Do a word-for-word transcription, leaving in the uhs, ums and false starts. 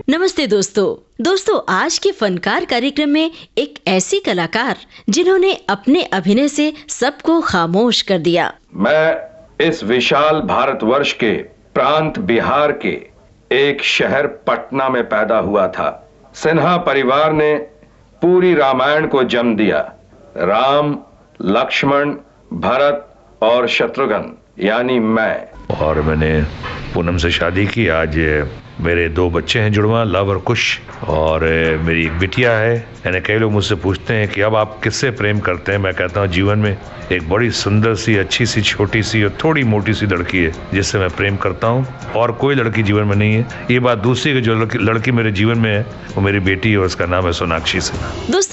नमस्ते दोस्तों दोस्तों आज के फनकार कार्यक्रम में एक ऐसी कलाकार जिन्होंने अपने अभिनय से सबको खामोश कर दिया। मैं इस विशाल भारतवर्ष के प्रांत बिहार के एक शहर पटना में पैदा हुआ था। सिन्हा परिवार ने पूरी रामायण को जन्म दिया। राम, लक्ष्मण, भरत और शत्रुघ्न यानी मैं। और मैंने पूनम से शादी की। आज मेरे दो बच्चे हैं जुड़वा, लव और कुश, और मेरी एक बिटिया है। यानी कई लोग मुझसे पूछते हैं कि अब आप किससे प्रेम करते हैं। मैं कहता हूँ जीवन में एक बड़ी सुंदर सी, अच्छी सी, छोटी सी और थोड़ी मोटी सी लड़की है जिससे मैं प्रेम करता हूँ, और कोई लड़की जीवन में नहीं है। ये बात दूसरी की जो लड़की मेरे जीवन में है वो मेरी बेटी है और उसका नाम है सोनाक्षी सिन्हा।